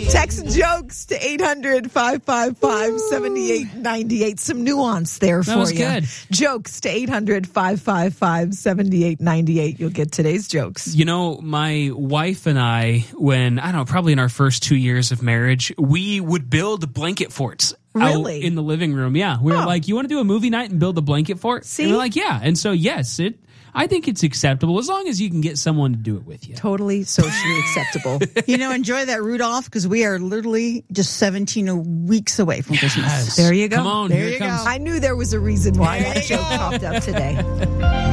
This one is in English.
Text jokes to 800-555-7898. Some nuance there for you. That was good. Jokes to 800-555-7898. You'll get today's jokes. You know, my wife and I, when, I don't know, probably in our first 2 years of marriage, we would build blanket forts. Really? Out in the living room. Yeah. We were like, you want to do a movie night and build a blanket fort? See? And we're like, yeah. And so, yes, I think it's acceptable as long as you can get someone to do it with you. Totally socially acceptable. Enjoy that, Rudolph, because we are literally just 17 weeks away from Christmas. There you go. Come on. There here you it comes. go. I knew there was a reason why that joke popped up today.